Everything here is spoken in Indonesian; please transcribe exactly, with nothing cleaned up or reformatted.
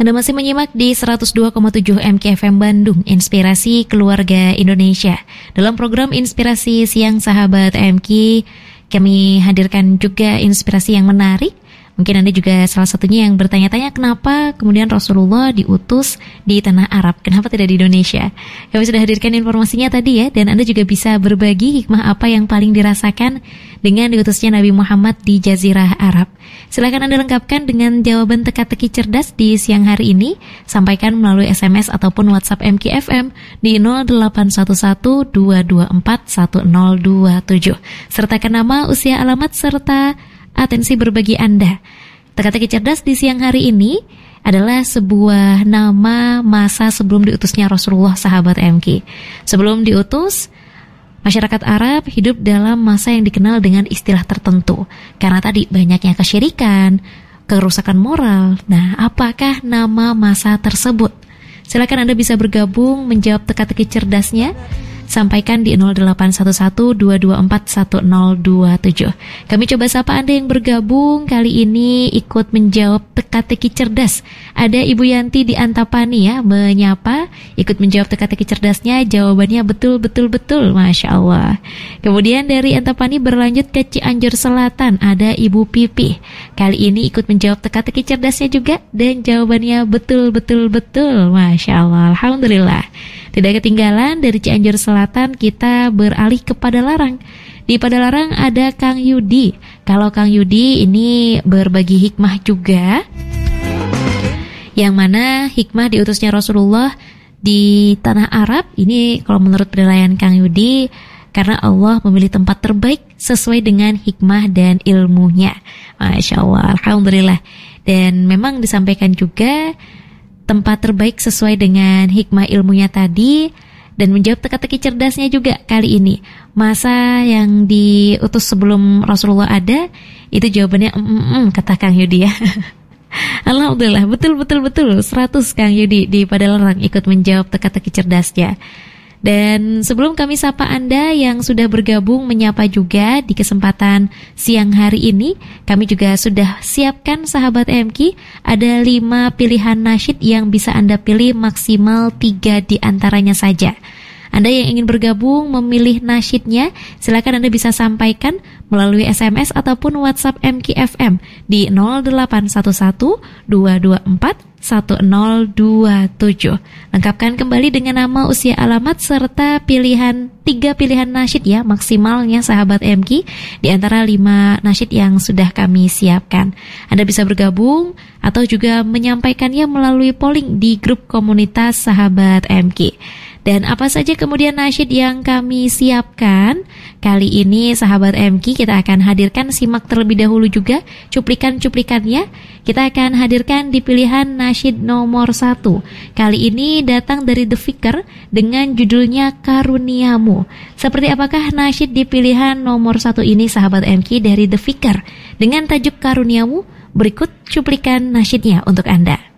Anda masih menyimak di seratus dua koma tujuh M K F M Bandung, Inspirasi Keluarga Indonesia. Dalam program Inspirasi Siang Sahabat M K, kami hadirkan juga inspirasi yang menarik. Mungkin Anda juga salah satunya yang bertanya-tanya kenapa kemudian Rasulullah diutus di tanah Arab, kenapa tidak di Indonesia. Kami sudah hadirkan informasinya tadi ya, dan Anda juga bisa berbagi hikmah apa yang paling dirasakan dengan diutusnya Nabi Muhammad di Jazirah Arab. Silakan Anda lengkapkan dengan jawaban teka-teki cerdas di siang hari ini. Sampaikan melalui S M S ataupun WhatsApp M K F M di nol delapan satu satu dua dua empat satu nol dua tujuh. Sertakan nama, usia, alamat, serta atensi berbagi Anda. Teka-teki cerdas di siang hari ini adalah sebuah nama masa sebelum diutusnya Rasulullah sahabat M K. Sebelum diutus, masyarakat Arab hidup dalam masa yang dikenal dengan istilah tertentu. Karena tadi banyaknya kesyirikan, kerusakan moral. Nah, apakah nama masa tersebut? Silakan Anda bisa bergabung menjawab teka-teki cerdasnya. Sampaikan di nol delapan satu satu dua dua empat satu nol dua tujuh. Kami coba sapa Anda yang bergabung kali ini ikut menjawab teka-teki cerdas. Ada Ibu Yanti di Antapani ya, menyapa, ikut menjawab teka-teki cerdasnya, jawabannya betul-betul-betul, Masya Allah. Kemudian dari Antapani berlanjut ke Cianjur Selatan, ada Ibu Pipi. Kali ini ikut menjawab teka-teki cerdasnya juga, dan jawabannya betul-betul-betul, Masya Allah, Alhamdulillah. Tidak ketinggalan dari Cianjur Selatan, kita beralih ke Padalarang. Di Padalarang ada Kang Yudi. Kalau Kang Yudi ini berbagi hikmah juga, yang mana hikmah diutusnya Rasulullah di tanah Arab. Ini kalau menurut penilaian Kang Yudi, karena Allah memilih tempat terbaik sesuai dengan hikmah dan ilmunya. Masya Allah, Alhamdulillah. Dan memang disampaikan juga tempat terbaik sesuai dengan hikmah ilmunya tadi. Dan menjawab teka-teki cerdasnya juga kali ini, masa yang diutus sebelum Rasulullah ada, itu jawabannya mm, mm, mm, kata Kang Yudi ya. Alhamdulillah, betul-betul-betul seratus Kang Yudi di Padalarang ikut menjawab teka-teki cerdasnya. Dan sebelum kami sapa Anda yang sudah bergabung menyapa juga di kesempatan siang hari ini, kami juga sudah siapkan sahabat M K, ada lima pilihan nasyid yang bisa Anda pilih maksimal tiga di antaranya saja. Anda yang ingin bergabung memilih nasyidnya, silakan Anda bisa sampaikan melalui S M S ataupun WhatsApp M K F M di nol delapan satu satu dua dua empat satu nol dua tujuh. Lengkapkan kembali dengan nama, usia, alamat, serta pilihan, tiga pilihan nasyid ya, maksimalnya sahabat M K di antara lima nasyid yang sudah kami siapkan. Anda bisa bergabung atau juga menyampaikannya melalui polling di grup komunitas sahabat M K. Dan apa saja kemudian nasyid yang kami siapkan? Kali ini sahabat M K kita akan hadirkan, simak terlebih dahulu juga cuplikan-cuplikannya. Kita akan hadirkan di pilihan nasyid nomor satu. Kali ini datang dari The Fikr dengan judulnya Karuniamu. Seperti apakah nasyid di pilihan nomor satu ini sahabat M K dari The Fikr dengan tajuk Karuniamu? Berikut cuplikan nasyidnya untuk Anda.